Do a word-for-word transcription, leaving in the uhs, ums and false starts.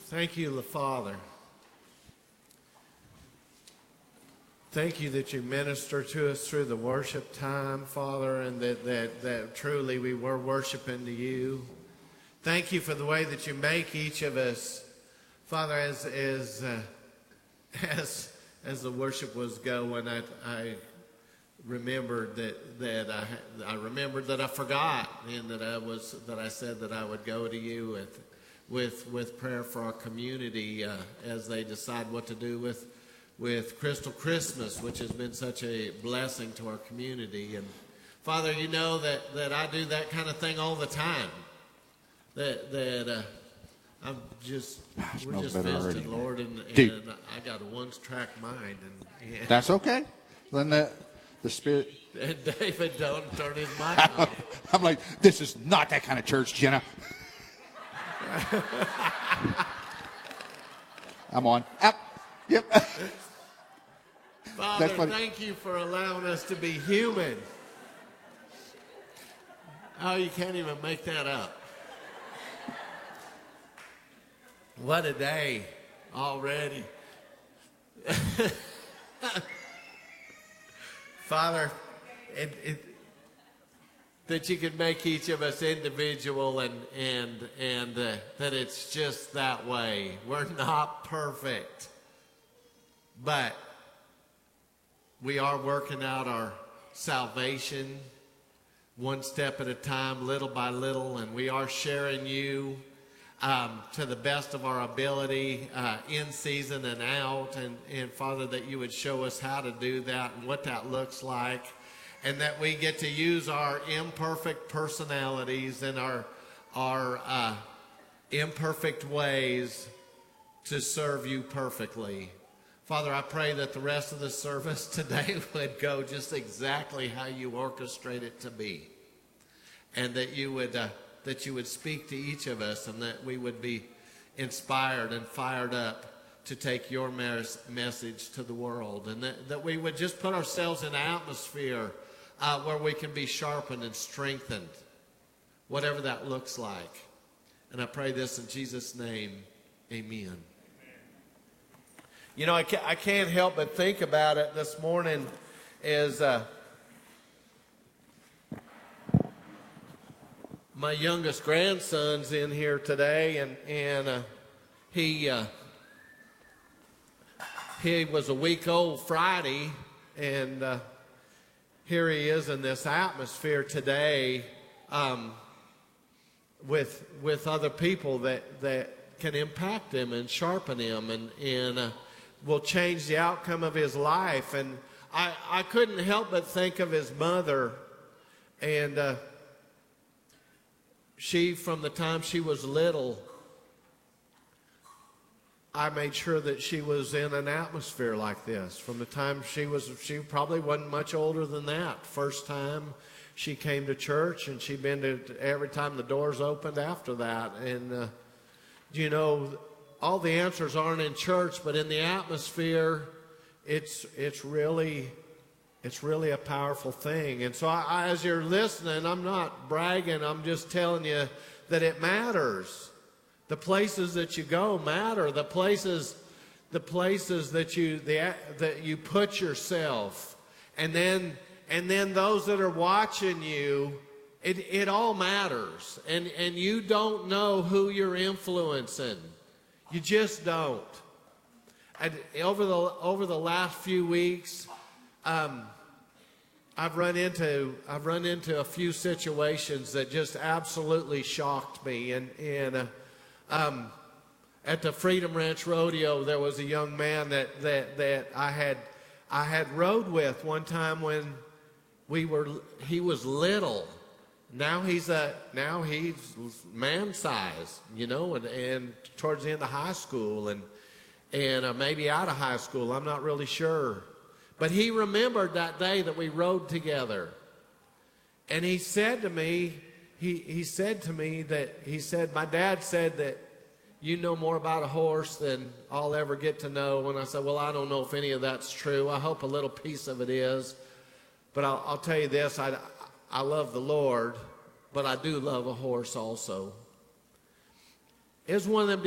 Thank you, Father. Thank you that you minister to us through the worship time, Father, and that, that, that truly we were worshiping to you. Thank you for the way that you make each of us, Father, as as uh, as as the worship was going. I, I remembered that that I I remembered that I forgot, and that I was that I said that I would go to you with with with prayer for our community uh, as they decide what to do with. with Crystal Christmas, which has been such a blessing to our community. And Father, you know that, that I do that kind of thing all the time. That that uh, I'm just we're just visiting, Lord, and, and I got a one-track mind. And, and that's okay. Then the the Spirit. And David don't turn his mic on. I'm like, this is not that kind of church, Jenna. I'm on. Up. Yep. Father, thank you for allowing us to be human. Oh, you can't even make that up. What a day already. Father, it, it, that you could make each of us individual and, and, and uh, that it's just that way. We're not perfect. But we are working out our salvation one step at a time, little by little, and we are sharing you um, to the best of our ability uh, in season and out. And, and Father, that you would show us how to do that and what that looks like, and that we get to use our imperfect personalities and our, our uh, imperfect ways to serve you perfectly. Father, I pray that the rest of the service today would go just exactly how you orchestrate it to be, and that you would uh, that you would speak to each of us, and that we would be inspired and fired up to take your mes- message to the world, and that, that we would just put ourselves in an atmosphere uh, where we can be sharpened and strengthened, whatever that looks like. And I pray this in Jesus' name, amen. You know, I can't, I can't help but think about it this morning is uh, my youngest grandson's in here today, and, and uh, he, uh, he was a week old Friday, and uh, here he is in this atmosphere today um, with, with other people that, that can impact him and sharpen him and, and uh, will change the outcome of his life. And I, I couldn't help but think of his mother. And uh, she, from the time she was little, I made sure that she was in an atmosphere like this. From the time she was, she probably wasn't much older than that. First time she came to church, and she'd been to every time the doors opened after that. And, uh, you know, all the answers aren't in church, but in the atmosphere, it's it's really it's really a powerful thing. And so I, I, as you're listening, I'm not bragging. I'm just telling you that it matters. The places that you go matter. The places the places that you the that you put yourself, and then and then those that are watching you. It it all matters, and and you don't know who you're influencing. You just don't. And over the over the last few weeks, um, I've run into I've run into a few situations that just absolutely shocked me. And and uh, um, at the Freedom Ranch Rodeo, there was a young man that that that I had I had rode with one time when we were he was little. Now he's a now he's man size, you know, and, and towards the end of high school, and and uh, maybe out of high school. I'm not really sure, but he remembered that day that we rode together, and he said to me, he he said to me that he said my dad said that you know more about a horse than I'll ever get to know. And I said, well, I don't know if any of that's true. I hope a little piece of it is, but I'll, I'll tell you this: I. I love the Lord, but I do love a horse also. It's one of them